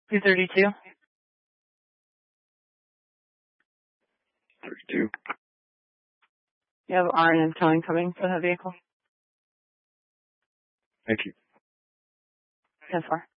232. 32. You have RN and towing coming for that vehicle. Thank you. 10-4.